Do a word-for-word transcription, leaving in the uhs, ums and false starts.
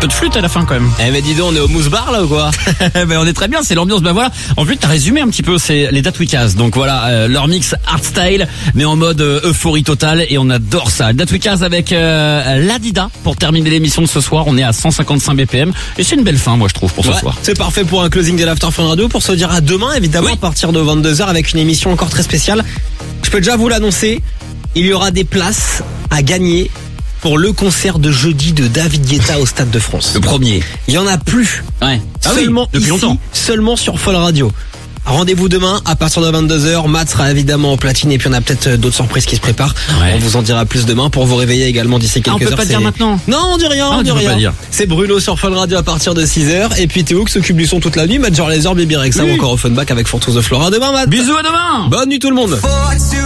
peu de flûte à la fin quand même. Eh ben dis donc, on est au mousse bar là ou quoi? Ben on est très bien, c'est l'ambiance. Ben voilà. En plus, t'as résumé un petit peu, c'est les Datwikas. Donc voilà, euh, leur mix hardstyle, mais en mode euh, euphorie totale, et on adore ça. Datwikas avec euh, Ladida pour terminer l'émission de ce soir. On est à cent cinquante-cinq B P M et c'est une belle fin, moi je trouve, pour ce Ouais, soir. c'est parfait pour un closing de l'After Fun Radio, pour se dire à demain évidemment, Oui. à partir de vingt-deux heures avec une émission encore très spéciale. Je peux déjà vous l'annoncer, il y aura des places à gagner pour le concert de jeudi de David Guetta au Stade de France. Le premier. Il y en a plus. Ouais. Ah Seulement oui, depuis ici, longtemps. seulement sur Fun Radio. Rendez-vous demain à partir de vingt-deux heures. Matt sera évidemment au platine et puis on a peut-être d'autres surprises qui se préparent. Ouais. On vous en dira plus demain pour vous réveiller également d'ici quelques Ah, on peut heures. pas C'est- dire maintenant. Non, on dit rien, Ah, on dit tu peux rien. pas dire. C'est Bruno sur Fun Radio à partir de six heures et puis Théo qui s'occupe du son toute la nuit. Matt genre les heures, Baby Rexa Oui. ou encore au Funback avec Fortos de Flora. À demain, Matt. Bisous, à demain. Bonne nuit tout le monde.